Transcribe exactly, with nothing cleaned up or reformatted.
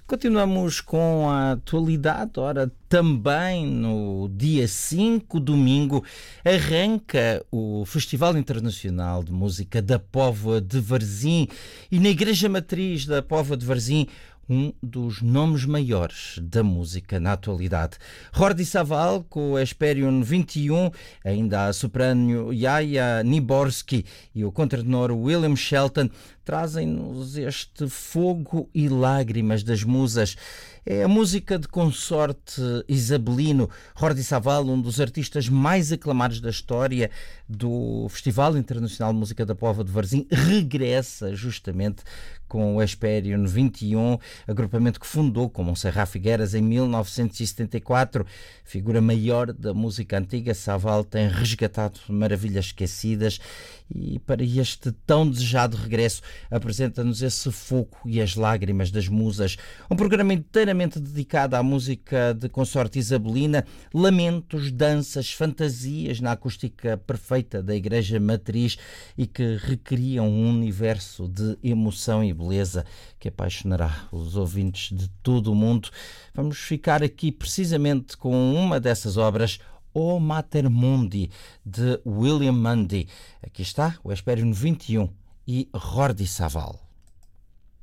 Continuamos com a atualidade. Ora, também no dia cinco, domingo, arranca o Festival Internacional de Música da Póvoa de Varzim e na Igreja Matriz da Póvoa de Varzim, um dos nomes maiores da música na atualidade. Jordi Savall, com o Hesperion vinte e um, ainda a soprano Yaya Niborski e o contratenor William Shelton, trazem-nos este fogo e lágrimas das musas. É a música de consorte isabelino. Jordi Savall, um dos artistas mais aclamados da história do Festival Internacional de Música da Póvoa de Varzim, regressa justamente com o Hesperion vinte e um, agrupamento que fundou com Monserrat Figueiras em mil novecentos e setenta e quatro. Figura maior da música antiga, Savall tem resgatado maravilhas esquecidas e para este tão desejado regresso apresenta-nos esse fogo e as lágrimas das musas. Um programa inteiramente dedicado à música de consorte isabelina, lamentos, danças, fantasias na acústica perfeita da Igreja Matriz e que recriam um universo de emoção e beleza que apaixonará os ouvintes de todo o mundo. Vamos ficar aqui precisamente com uma dessas obras, O Mater Mundi, de William Mundy. Aqui está o Hesperion vinte e um e Jordi Savall.